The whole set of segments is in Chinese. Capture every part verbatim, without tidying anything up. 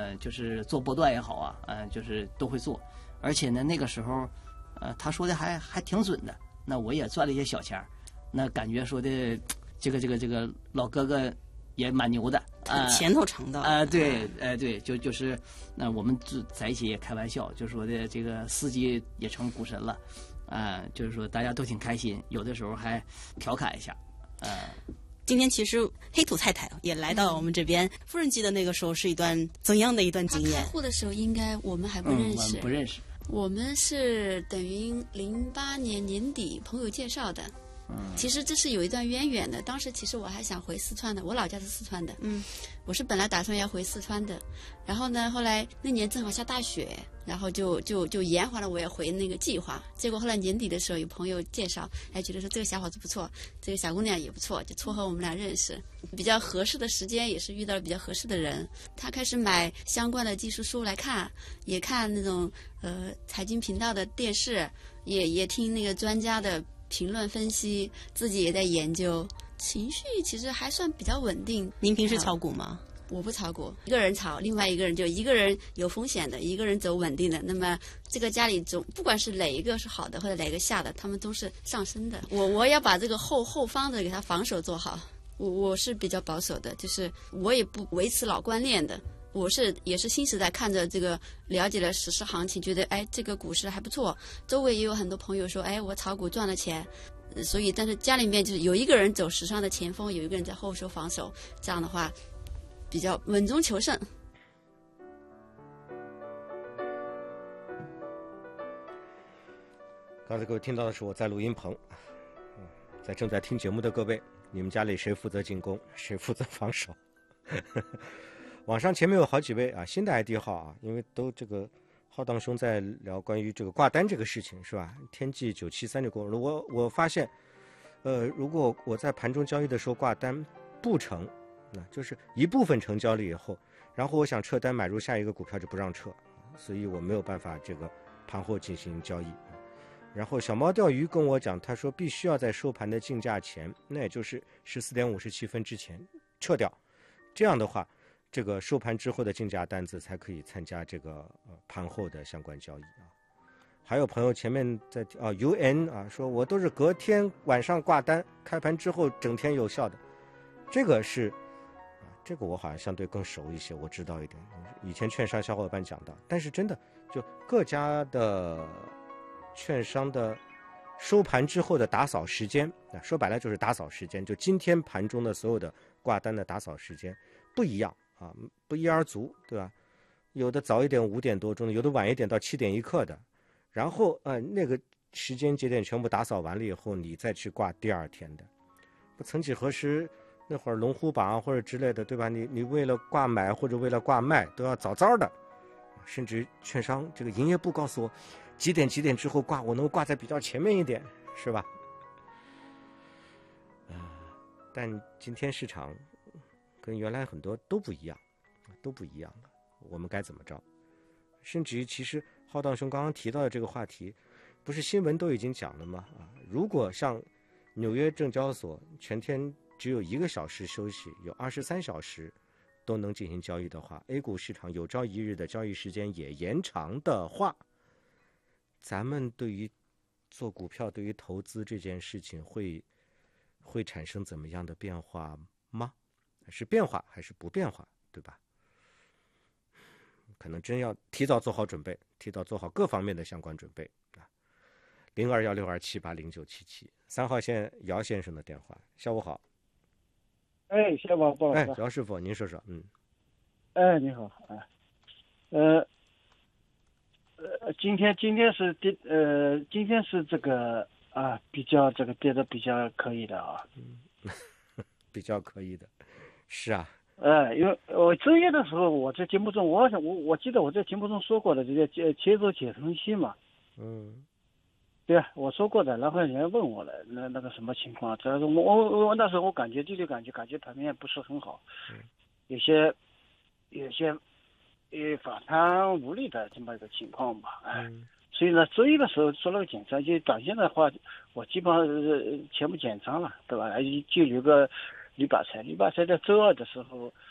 呃，就是做波段也好啊，呃，就是都会做。而且呢，那个时候，呃，他说的还还挺准的。那我也赚了一些小钱儿，那感觉说的这个这个这个老哥哥也蛮牛的啊， 前头尝到啊，对，哎、呃、对，就就是那我们在一起也开玩笑，就说的这个司机也成股神了，啊、呃，就是说大家都挺开心，有的时候还调侃一下，啊、呃。 今天其实黑土太太也来到我们这边，夫人记得那个时候是一段怎样的一段经验？ 开户的时候应该我们还不认识， 嗯、不认识。 我们是等于零八年年底朋友介绍的。嗯，其实这是有一段渊源的。当时其实我还想回四川的，我老家是四川的。嗯，我是本来打算要回四川的，然后呢，后来那年正好下大雪，然后就就就延缓了我要回那个计划。结果后来年底的时候，有朋友介绍，哎，觉得说这个小伙子不错，这个小姑娘也不错，就撮合我们俩认识。比较合适的时间，也是遇到了比较合适的人。他开始买相关的技术书来看，也看那种呃财经频道的电视，也也听那个专家的评论分析，自己也在研究，情绪其实还算比较稳定。 您平时炒股吗？ 我不炒股，一个人炒，另外一个人就一个人有风险的，一个人走稳定的。那么这个家里总不管是哪一个是好的或者哪个下的，他们都是上升的。我我要把这个后后方的给他防守做好。我我是比较保守的，就是我也不维持老观念的。我是也是新时代看着这个了解了时事行情，觉得哎这个股市还不错，周围也有很多朋友说哎我炒股赚了钱，呃、所以但是家里面就是有一个人走时尚的前锋，有一个人在后手防守，这样的话比较稳中求胜。 刚才各位听到的是我在录音棚，在正在听节目的各位，你们家里谁负责进攻，谁负责防守？网上前面有好几位啊，新的 I D 号啊，因为都这个浩荡兄在聊关于这个挂单这个事情是吧？天际九七三就跟我说，我我发现，呃，如果我在盘中交易的时候挂单不成，那就是一部分成交了以后，然后我想撤单买入下一个股票就不让撤，所以我没有办法这个盘后进行交易。然后小猫钓鱼跟我讲，他说必须要在收盘的竞价前，那也就是十四点五十七分之前撤掉，这样的话。这个收盘之后的竞价单子才可以参加这个呃盘后的相关交易啊。还有朋友前面在啊 U N 啊说我都是隔天晚上挂单，开盘之后整天有效的，这个是啊这个我好像相对更熟一些，我知道一点。以前券商小伙伴讲到，但是真的就各家的券商的收盘之后的打扫时间，啊说白了就是打扫时间，就今天盘中的所有的挂单的打扫时间不一样。啊，不一而足，对吧？有的早一点五点多钟的，有的晚一点到七点一刻的，然后呃那个时间节点全部打扫完了以后，你再去挂第二天的。不曾几何时，那会儿龙虎榜或者之类的，对吧？你你为了挂买或者为了挂卖都要早早的，甚至券商这个营业部告诉我几点几点之后挂，我能挂在比较前面一点，是吧？呃，但今天市场。跟原来很多都不一样，都不一样了。我们该怎么着？甚至于，其实浩荡兄刚刚提到的这个话题，不是新闻都已经讲了吗？啊，如果像纽约证交所全天只有一个小时休息，有二十三小时都能进行交易的话 ，A 股市场有朝一日的交易时间也延长的话，咱们对于做股票、对于投资这件事情会会产生怎么样的变化吗？是变化还是不变化，对吧？可能真要提早做好准备，提早做好各方面的相关准备啊。零二幺六二七八零九七七，三号线姚先生的电话。下午好。 哎，下午好，不好意思。 哎，姚师傅，您说说，嗯。 哎，你好，哎，呃，呃，今天今天是跌，呃，今天是这个啊，比较这个跌的比较可以的啊。 嗯，比较可以的。是啊， 呃，因为我周一的时候，我在节目中，我想我我记得我在节目中说过的这个切切入解分析嘛， 嗯， 对啊，我说过的，然后人家问我了，那那个什么情况？主要是我我我那时候我感觉第六感觉感觉盘面不是很好， 嗯、 有些有些呃反弹无力的这么一个情况吧，哎、嗯，所以呢，周一的时候做了个检查，就短线的话，我基本上是全部减仓了，对吧？就留个。铝把菜，铝把菜在周二的时候，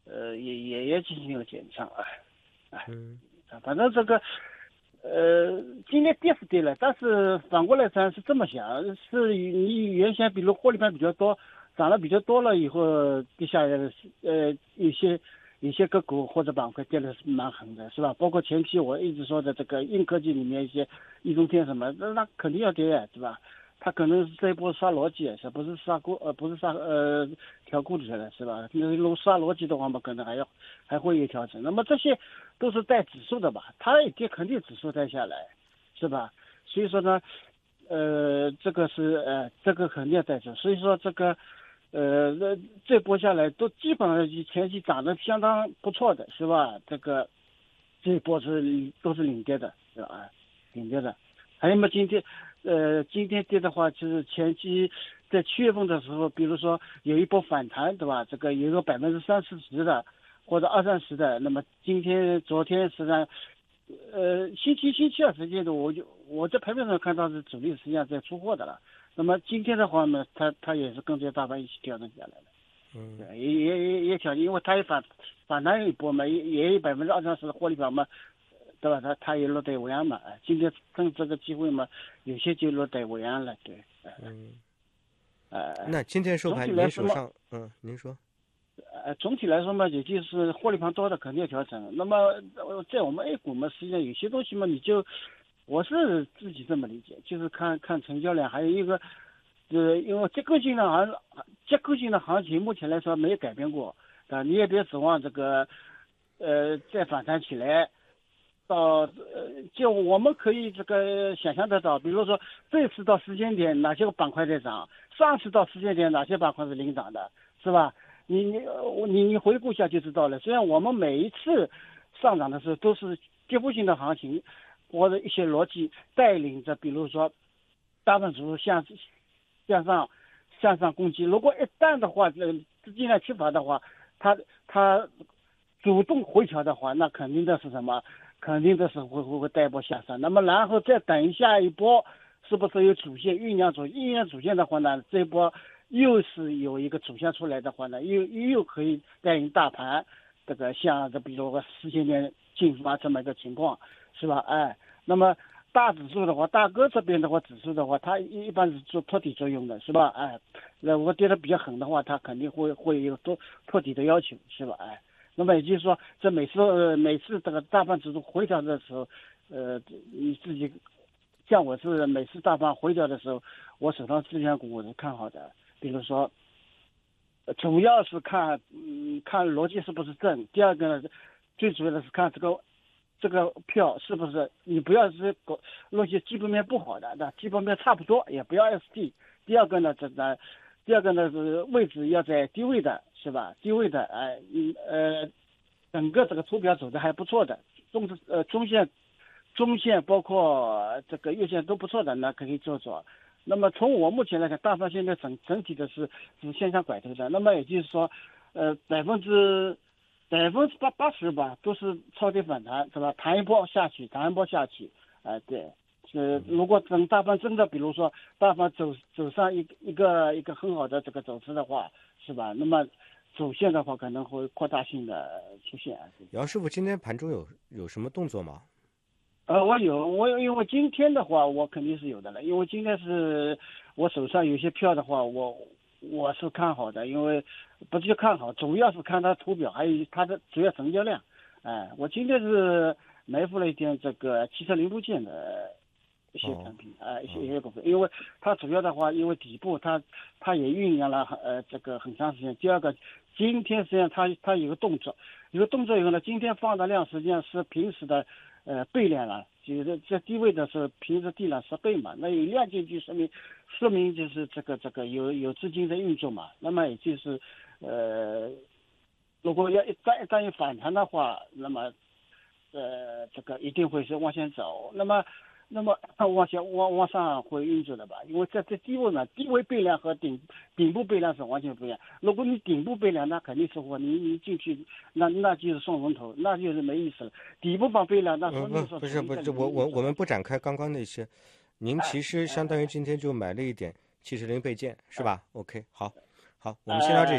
呃也也也进行了减仓啊，哎， 嗯， 反正这个。呃，今天跌是跌了，但是反过来咱是这么想，是你原先比如获利盘比较多，涨了比较多了以后跌下来的，呃，有些有些个股或者板块跌的是蛮狠的，是吧？包括前期我一直说的这个硬科技里面一些易中天什么，那那肯定要跌，是吧？它可能是这一波杀逻辑，是不是杀股呃不是杀呃调估值的，是吧？那如果杀逻辑的话嘛，可能还要还会有调整。那么这些都是带指数的吧，它一跌肯定指数带下来，是吧？所以说呢，呃，这个是呃这个肯定要带走。所以说这个呃这这波下来都基本上前期涨得相当不错的，是吧？这个这一波是都是领跌的，是吧？领跌的。还有嘛，今天。呃，今天跌的话，就是前期在七月份的时候，比如说有一波反弹，对吧？这个有个百分之三四十的，或者二三十的。那么今天、昨天实际上，呃，星期星期二时间的，我就我在盘面上看到是主力实际上在出货的了。那么今天的话呢，它它也是跟着大盘一起调整下来的，嗯，也也也也调，因为它也反反弹一波嘛，也也有百分之二三十的获利盘嘛。对吧？他他也落袋为安嘛，今天趁这个机会嘛，有些就落袋为安了，对。 嗯。 呃， 那今天收盘您手上，嗯，您说。 呃，总体来说嘛，也就是获利盘多的肯定要调整。那么在我们 A 股嘛，实际上有些东西嘛，你就我是自己这么理解，就是看看成交量，还有一个，呃，因为结构性的行结构性的行情目前来说没有改变过啊，你也别指望这个，呃，再反弹起来。到呃，就我们可以这个想象得到，比如说这次到时间点哪些个板块在涨，上次到时间点哪些板块是领涨的，是吧？你你你你回顾一下就知道了。虽然我们每一次上涨的时候都是跌幅性的行情，或者一些逻辑带领着，比如说大盘指数向向上向上攻击。如果一旦的话，呃，资金量缺乏的话，它它主动回调的话，那肯定的是什么？肯定的是会会会带波下山，那么然后再等下一波，是不是有主线酝酿主酝酿主线的话呢？这一波又是有一个主线出来的话呢，又又可以带领大盘这个像这比如说四千点进发这么一个情况，是吧？哎，那么大指数的话，大哥这边的话，指数的话，它一般是做托底作用的，是吧？哎，那我跌得比较狠的话，它肯定会会有托托底的要求，是吧？哎。那么也就是说，这每次、呃、每次这个大盘指数回调的时候，呃，你自己像我是每次大盘回调的时候，我手上这些股我是看好的。比如说，主要是看嗯看逻辑是不是正，第二个呢，最主要的是看这个这个票是不是你不要是搞那些基本面不好的，那基本面差不多也不要 S D。第二个呢，这个第二个呢是位置要在低位的。是吧？低位的，哎，嗯，呃，整个这个图表走的还不错的，中呃中线、中线包括这个月线都不错的，那可以做做。那么从我目前来看，大盘现在整整体的是是向下拐头的。那么也就是说，呃，百分之百分之八八十吧，都是超跌反弹，是吧？弹一波下去，弹一波下去，啊、呃，对。呃，如果等大盘真的，比如说大盘走走上一一个一个很好的这个走势的话，是吧？那么主线的话可能会扩大性的出现。 姚师傅，今天盘中有有什么动作吗？ 呃，我有，我有，因为今天的话，我肯定是有的了，因为今天是我手上有些票的话，我我是看好的，因为不是看好，主要是看它图表，还有它的主要成交量。哎、呃，我今天是埋伏了一点这个汽车零部件的一些产品啊、哦呃，一些一些股份，因为它主要的话，因为底部它它也酝酿了呃这个很长时间。第二个，今天实际上它它有个动作，有个动作以后呢，今天放的量实际上是平时的呃倍量了，就是在低位的是平时低量十倍嘛，那有量进去说明说明就是这个这个有有资金在运作嘛，那么也就是呃如果要一旦一旦有反弹的话，那么呃这个一定会是往前走，那么。那么往下往往上会运作的吧，因为在这低位呢，低位倍量和顶顶部倍量是完全不一样。如果你顶部倍量，那肯定是我你你进去，那那就是送龙头，那就是没意思了。底部放倍量，那说明说不是不是我我我们不展开刚刚那些，您其实相当于今天就买了一点七十零倍件是吧 ？OK， 好，好，我们先聊这些。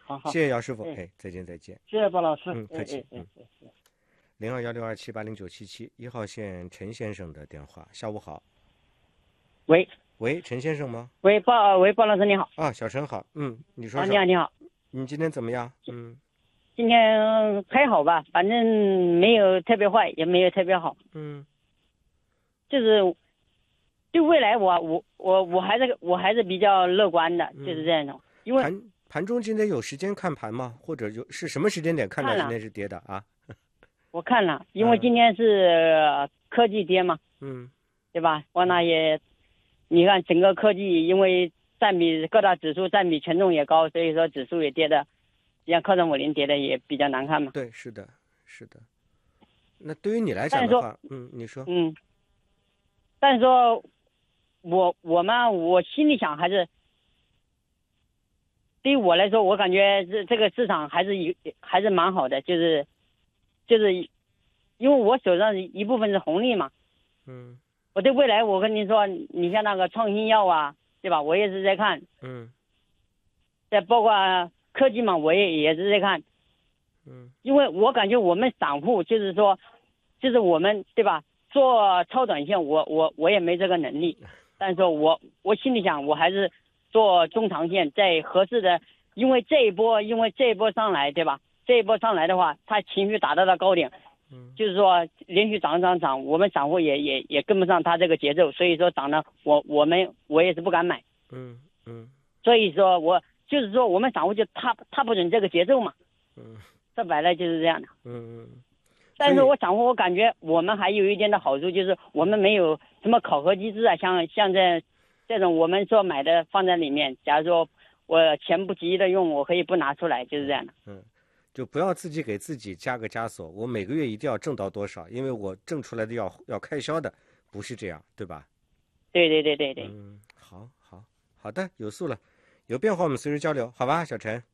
好好， 谢谢姚师傅， 哎哎，再见再见。 谢谢包老师， 嗯，客气， 哎哎嗯哎哎。 零二幺六二七八零九七七一号线陈先生的电话，下午好。 喂喂，陈先生吗？ 喂，包喂包老师你好。 啊，小陈好，嗯，你说啊， 说。 你好你好。 你今天怎么样？嗯。 今天还好吧，反正没有特别坏，也没有特别好。 嗯。 就是对未来我我我我还是我还是比较乐观的， 嗯、 就是这样的。因为盘盘中今天有时间看盘吗？或者有是什么时间点看到今天是跌的啊？ 我看了，因为今天是科技跌嘛， 嗯， 对吧？我那也，你看整个科技，因为占比各大指数占比权重也高，所以说指数也跌的，像科创五零跌的也比较难看嘛。 对，是的，是的。那对于你来讲的话，嗯，你说， 嗯，但是说，我我嘛，我心里想还是，对于我来说，我感觉这这个市场还是有还是蛮好的，就是。就是因为我手上一部分是红利嘛， 嗯， 我对未来我跟你说，你像那个创新药啊，对吧？我也是在看， 嗯， 再包括科技嘛，我也也是在看， 嗯， 因为我感觉我们散户就是说，就是我们对吧？做超短线我，我我我也没这个能力，但是说我我心里想，我还是做中长线，在合适的，因为这一波，因为这一波上来，对吧？这一波上来的话，它情绪达到了高点， 嗯， 就是说连续涨涨涨，我们散户也也也跟不上它这个节奏，所以说涨了，我我们我也是不敢买， 嗯嗯， 所以说我就是说我们散户就踏踏不准这个节奏嘛， 嗯， 说白了就是这样的， 嗯嗯， 但是我散户我感觉我们还有一点的好处就是我们没有什么考核机制啊，像像这这种我们说买的放在里面，假如说我钱不急的用，我可以不拿出来，就是这样的， 嗯。就不要自己给自己加个枷锁，我每个月一定要挣到多少，因为我挣出来的要要开销的，不是这样，对吧？ 对对对对对。 嗯，好，好，好的，有数了，有变化我们随时交流，好吧，小陈。